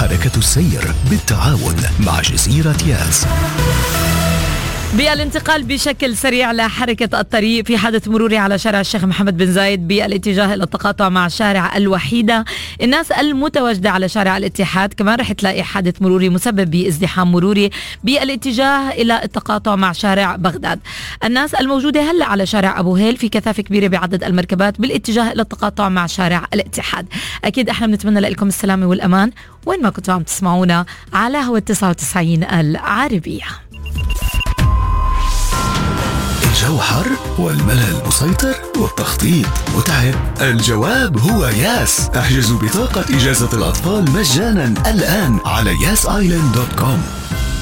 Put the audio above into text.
حركة السير بالتعاون مع جزيرة ياس. بالانتقال بشكل سريع لحركة الطريق، في حادث مروري على شارع الشيخ محمد بن زايد بالاتجاه إلى التقاطع مع شارع الوحيدة. الناس المتواجدة على شارع الاتحاد كمان رح تلاقي حادث مروري مسبب بازدحام مروري بالاتجاه إلى التقاطع مع شارع بغداد. الناس الموجودة هلا على شارع أبو هيل في كثافة كبيرة بعدد المركبات بالاتجاه إلى التقاطع مع شارع الاتحاد. أكيد احنا بنتمنى لكم السلامة والأمان وين ما كنتوا عم تسمعونا على هوا 99 العربية. الجو حر والملل مسيطر والتخطيط متعب. الجواب هو ياس. احجزوا بطاقة إجازة الأطفال مجانا الآن على yasisland.com.